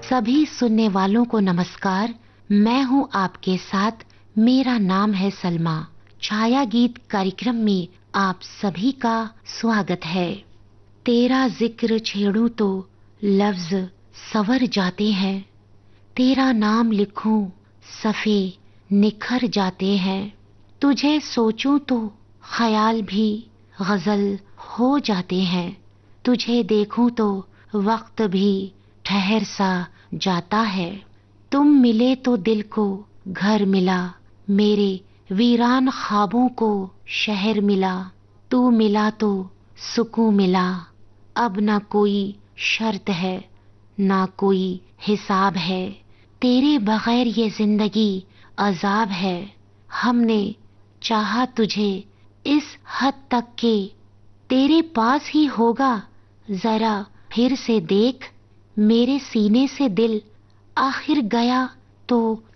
सभी सुनने वालों को नमस्कार। मैं हूं आपके साथ, मेरा नाम है सलमा। छाया गीत कार्यक्रम में आप सभी का स्वागत है। तेरा जिक्र छेड़ूं तो लफ्ज संवर जाते हैं, तेरा नाम लिखूं सफ़े निखर जाते हैं। तुझे सोचूं तो ख्याल भी गजल हो जाते हैं, तुझे देखूं तो वक्त भी ठहर सा जाता है। तुम मिले तो दिल को घर मिला, मेरे वीरान ख्वाबों को शहर मिला। तू मिला तो सुकून मिला, अब ना कोई शर्त है ना कोई हिसाब है। तेरे बगैर ये जिंदगी अजाब है। हमने चाहा तुझे इस हद तक के तेरे पास ही होगा, जरा फिर से देख। मेरे सीने से दिल आखिर गया तो